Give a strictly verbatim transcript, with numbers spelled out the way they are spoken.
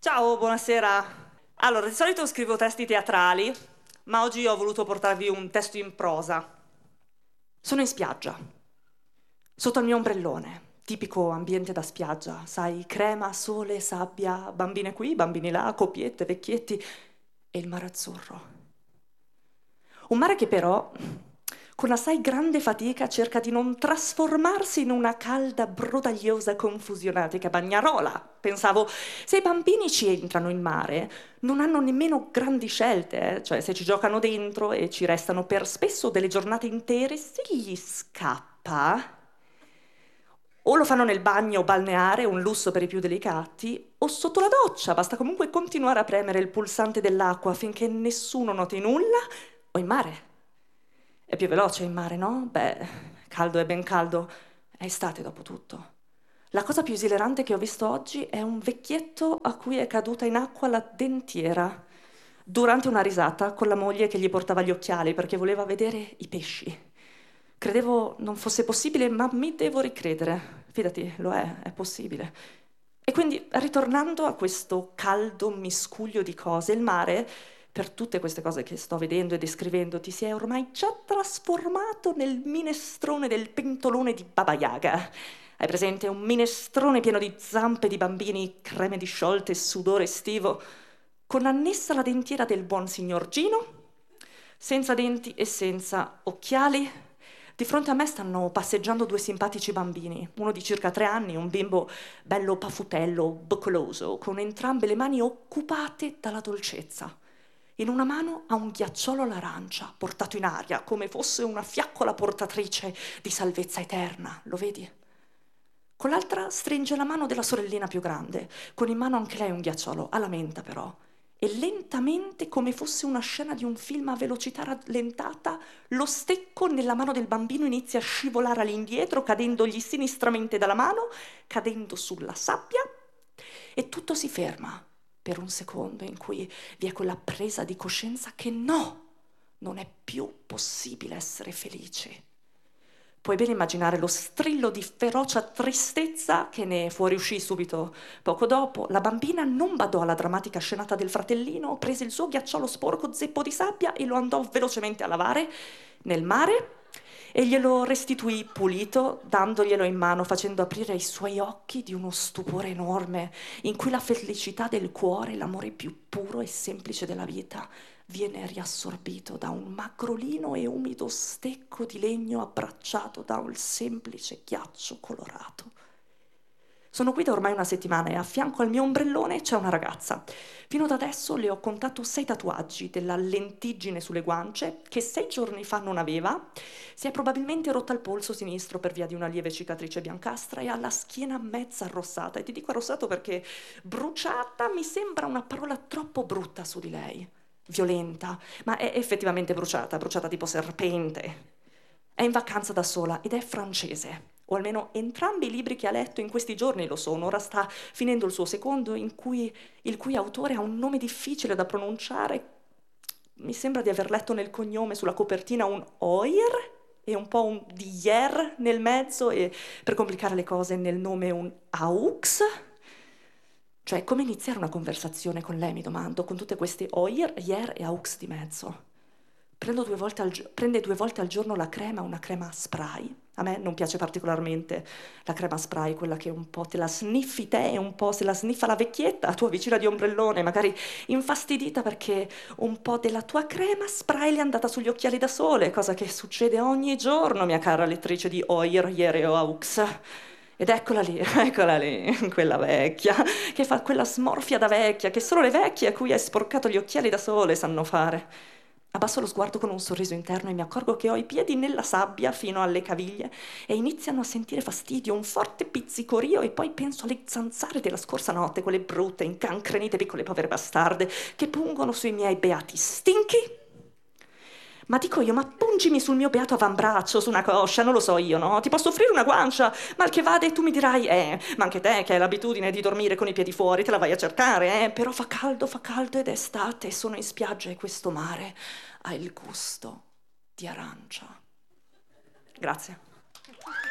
Ciao, buonasera. Allora, di solito scrivo testi teatrali, ma oggi ho voluto portarvi un testo in prosa. Sono in spiaggia, sotto il mio ombrellone, tipico ambiente da spiaggia, sai, crema, sole, sabbia, bambine qui, bambini là, coppiette, vecchietti e il mare azzurro. Un mare che però, con assai grande fatica, cerca di non trasformarsi in una calda, brodagliosa, confusionatica bagnarola. Pensavo, se i bambini ci entrano in mare, non hanno nemmeno grandi scelte, eh? Cioè se ci giocano dentro e ci restano per spesso delle giornate intere, se gli scappa, o lo fanno nel bagno balneare, un lusso per i più delicati, o sotto la doccia, basta comunque continuare a premere il pulsante dell'acqua finché nessuno noti nulla, o in mare. È più veloce in mare, no? Beh, caldo è ben caldo, è estate dopo tutto. La cosa più esilerante che ho visto oggi è un vecchietto a cui è caduta in acqua la dentiera durante una risata con la moglie che gli portava gli occhiali perché voleva vedere i pesci. Credevo non fosse possibile, ma mi devo ricredere. Fidati, lo è, è possibile. E quindi, ritornando a questo caldo miscuglio di cose, il mare, per tutte queste cose che sto vedendo e descrivendo, ti si è ormai già trasformato nel minestrone del pentolone di Baba Yaga. Hai presente un minestrone pieno di zampe di bambini, creme disciolte e sudore estivo, con annessa la dentiera del buon signor Gino, senza denti e senza occhiali. Di fronte a me stanno passeggiando due simpatici bambini, uno di circa tre anni, un bimbo bello pafutello, boccoloso, con entrambe le mani occupate dalla dolcezza. In una mano ha un ghiacciolo all'arancia, portato in aria, come fosse una fiaccola portatrice di salvezza eterna, lo vedi? Con l'altra stringe la mano della sorellina più grande, con in mano anche lei un ghiacciolo, alla menta però. E lentamente, come fosse una scena di un film a velocità rallentata, lo stecco nella mano del bambino inizia a scivolare all'indietro, cadendogli sinistramente dalla mano, cadendo sulla sabbia, e tutto si ferma per un secondo in cui vi è quella presa di coscienza che no, non è più possibile essere felici. Puoi bene immaginare lo strillo di ferocia tristezza che ne fuoriuscì subito. Poco dopo, la bambina non badò alla drammatica scenata del fratellino, prese il suo ghiacciolo sporco zeppo di sabbia e lo andò velocemente a lavare nel mare e glielo restituì pulito, dandoglielo in mano, facendo aprire i suoi occhi di uno stupore enorme, in cui la felicità del cuore, l'amore più puro e semplice della vita, viene riassorbito da un magrolino e umido stecco di legno abbracciato da un semplice ghiaccio colorato. Sono qui da ormai una settimana e a fianco al mio ombrellone c'è una ragazza. Fino ad adesso le ho contato sei tatuaggi della lentiggine sulle guance che sei giorni fa non aveva. Si è probabilmente rotta il polso sinistro per via di una lieve cicatrice biancastra e ha la schiena mezza arrossata. E ti dico arrossato perché bruciata mi sembra una parola troppo brutta su di lei. Violenta, ma è effettivamente bruciata, bruciata tipo serpente. È in vacanza da sola ed è francese, o almeno entrambi i libri che ha letto in questi giorni lo sono. Ora sta finendo il suo secondo, in cui, il cui autore ha un nome difficile da pronunciare. Mi sembra di aver letto nel cognome sulla copertina un Oir e un po' un Dier nel mezzo e, per complicare le cose, nel nome un Aux. Cioè, come iniziare una conversazione con lei, mi domando, con tutte queste oir, ier e aux di mezzo. Prendo due volte al gio- prende due volte al giorno la crema, una crema spray. A me non piace particolarmente la crema spray, quella che un po' te la sniffi te e un po' se la sniffa la vecchietta, tua vicina di ombrellone, magari infastidita perché un po' della tua crema spray le è andata sugli occhiali da sole, cosa che succede ogni giorno, mia cara lettrice di oir, ier e aux. Ed eccola lì, eccola lì, quella vecchia, che fa quella smorfia da vecchia, che solo le vecchie a cui hai sporcato gli occhiali da sole sanno fare. Abbasso lo sguardo con un sorriso interno e mi accorgo che ho i piedi nella sabbia fino alle caviglie e iniziano a sentire fastidio, un forte pizzicorio e poi penso alle zanzare della scorsa notte, quelle brutte, incancrenite piccole povere bastarde che pungono sui miei beati stinchi. Ma dico io, ma pungimi sul mio beato avambraccio, su una coscia, non lo so io, no? Ti posso offrire una guancia, mal che vada e tu mi dirai, eh, ma anche te che hai l'abitudine di dormire con i piedi fuori, te la vai a cercare, eh? Però fa caldo, fa caldo ed è estate, sono in spiaggia e questo mare ha il gusto di arancia. Grazie.